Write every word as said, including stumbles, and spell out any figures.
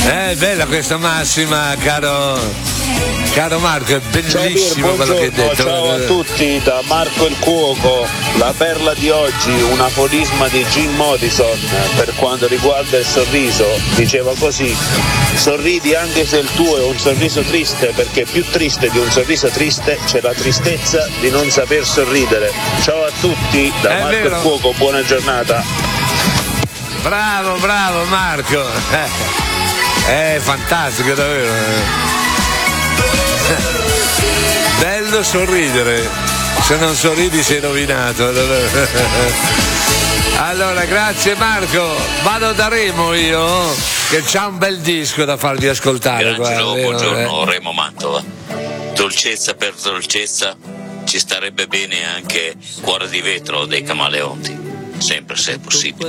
È bella questa massima, caro caro Marco, è bellissimo ciao, quello che hai detto. Ciao a tutti da Marco il Cuoco. La perla di oggi, un aforisma di Jim Morrison per quanto riguarda il sorriso, diceva così: sorridi anche se il tuo è un sorriso triste, perché più triste di un sorriso triste c'è la tristezza di non saper sorridere. Ciao a tutti da È Marco vero. il Cuoco, buona giornata. Bravo, bravo Marco. È fantastico davvero. Bello sorridere. Se non sorridi sei rovinato. Allora, grazie Marco. Vado da Remo io, che c'ha un bel disco da farvi ascoltare. Angelo, guarda, buongiorno, eh. Remo Mantova. Dolcezza per dolcezza, ci starebbe bene anche Cuore di vetro dei Camaleonti, sempre se è possibile.